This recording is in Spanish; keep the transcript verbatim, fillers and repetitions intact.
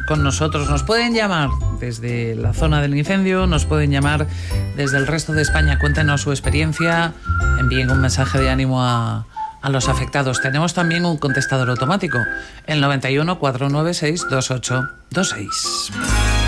con nosotros. Nos pueden llamar desde la zona del incendio, nos pueden llamar desde el resto de España. Cuéntenos su experiencia, envíen un mensaje de ánimo a, a los afectados. Tenemos también un contestador automático, el noventa y uno, cuatrocientos noventa y seis, veintiocho veintiséis.